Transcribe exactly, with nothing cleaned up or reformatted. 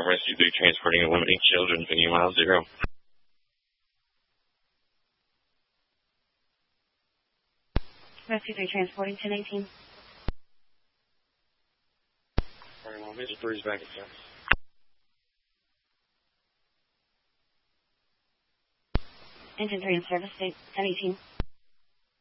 Rescue three transporting and limiting children, venue mile zero. Rescue three transporting ten eighteen. Alright, well, Major three's back at service. Engine three in service, state ten eighteen.